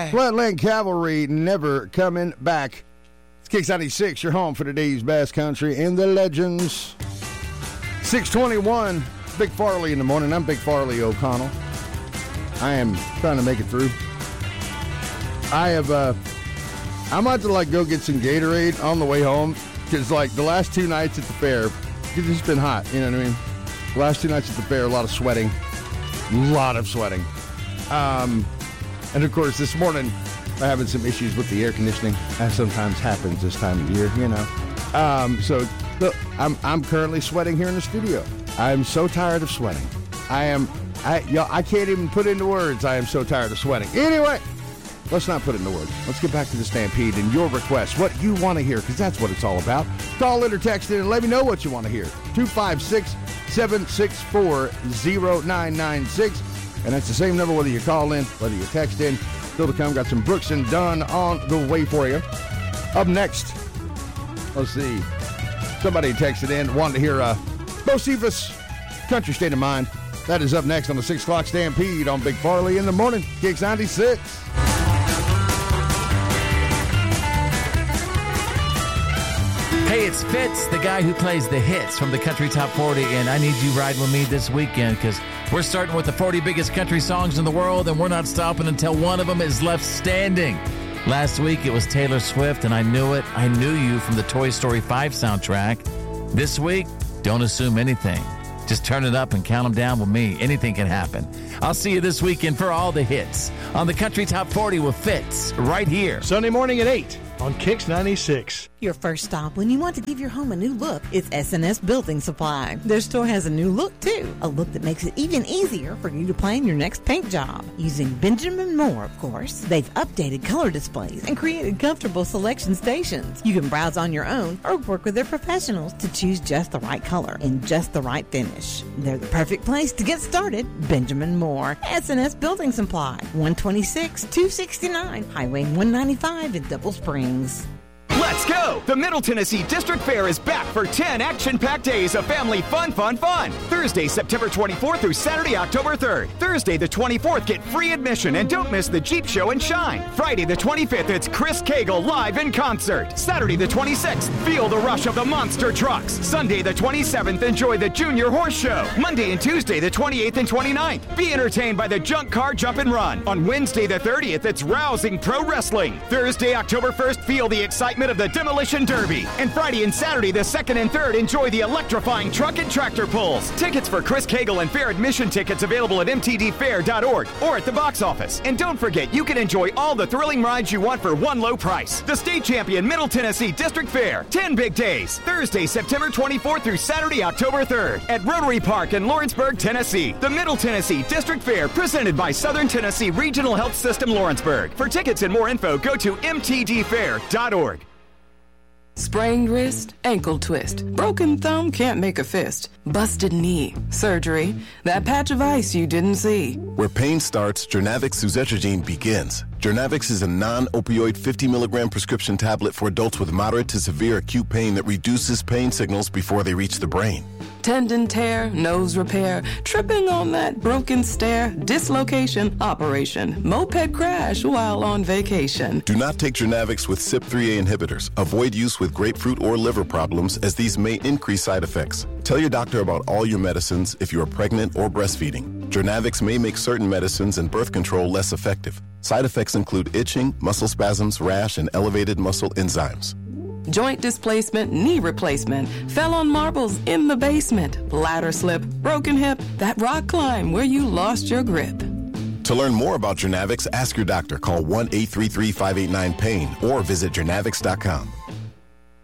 Flatland Cavalry never coming back. It's Kicks 96, your home for today's Bass Country and the Legends. 6:21, Big Farley in the morning. I'm Big Farley O'Connell. I am trying to make it through. I'm about to go get some Gatorade on the way home because the last 2 nights at the fair, it's just been hot. You know what I mean? The last 2 nights at the fair, a lot of sweating. And of course, this morning, I'm having some issues with the air conditioning, as sometimes happens this time of year, you know. So look, I'm currently sweating here in the studio. I'm so tired of sweating. I can't even put into words. I am so tired of sweating. Anyway, let's not put it into words. Let's get back to the Stampede and your requests, what you want to hear, because that's what it's all about. Call in or text in and let me know what you want to hear. 256-764-0996. And that's the same number whether you call in, whether you text in. Still to come, got some Brooks and Dunn on the way for you. Up next, let's see. Somebody texted in, wanted to hear Bo Cephas, Country State of Mind. That is up next on the 6 o'clock Stampede on Big Farley in the morning. Kicks 96. Hey, it's Fitz, the guy who plays the hits from the Country Top 40, and I need you riding with me this weekend because we're starting with the 40 biggest country songs in the world, and we're not stopping until one of them is left standing. Last week, it was Taylor Swift, and I knew it. I knew you from the Toy Story 5 soundtrack. This week, don't assume anything. Just turn it up and count them down with me. Anything can happen. I'll see you this weekend for all the hits on the Country Top 40 with Fitz right here. Sunday morning at 8 on Kicks 96. Your first stop when you want to give your home a new look is S&S Building Supply. Their store has a new look, too. A look that makes it even easier for you to plan your next paint job. Using Benjamin Moore, of course. They've updated color displays and created comfortable selection stations. You can browse on your own or work with their professionals to choose just the right color and just the right finish. They're the perfect place to get started. Benjamin Moore, S&S Building Supply, 126-269, Highway 195 in Double Springs. Let's go! The Middle Tennessee District Fair is back for 10 action-packed days of family fun. Thursday, September 24th through Saturday, October 3rd. Thursday, the 24th, get free admission and don't miss the Jeep Show and Shine. Friday, the 25th, it's Chris Cagle live in concert. Saturday, the 26th, feel the rush of the monster trucks. Sunday, the 27th, enjoy the Junior Horse Show. Monday and Tuesday, the 28th and 29th, be entertained by the Junk Car Jump and Run. On Wednesday, the 30th, it's rousing pro wrestling. Thursday, October 1st, feel the excitement of the Demolition Derby. And Friday and Saturday, the 2nd and 3rd, enjoy the electrifying truck and tractor pulls. Tickets for Chris Cagle and fair admission tickets available at mtdfair.org or at the box office. And don't forget, you can enjoy all the thrilling rides you want for one low price. The state champion Middle Tennessee District Fair. 10 big days. Thursday, September 24th through Saturday, October 3rd at Rotary Park in Lawrenceburg, Tennessee. The Middle Tennessee District Fair presented by Southern Tennessee Regional Health System Lawrenceburg. For tickets and more info, go to mtdfair.org. Sprained wrist, ankle twist, broken thumb can't make a fist, busted knee, surgery, that patch of ice you didn't see. Where pain starts, Jernavix suzetrigine begins. Jernavix is a non-opioid 50-milligram prescription tablet for adults with moderate to severe acute pain that reduces pain signals before they reach the brain. Tendon tear, nose repair, tripping on that broken stair, dislocation, operation, moped crash while on vacation. Do not take Jernavix with CYP3A inhibitors. Avoid use with grapefruit or liver problems as these may increase side effects. Tell your doctor about all your medicines if you are pregnant or breastfeeding. Jernavix may make certain medicines and birth control less effective. Side effects include itching, muscle spasms, rash, and elevated muscle enzymes. Joint displacement, knee replacement, fell on marbles in the basement, ladder slip, broken hip, that rock climb where you lost your grip. To learn more about Jernavix, ask your doctor. Call 1-833-589-PAIN or visit Jernavix.com.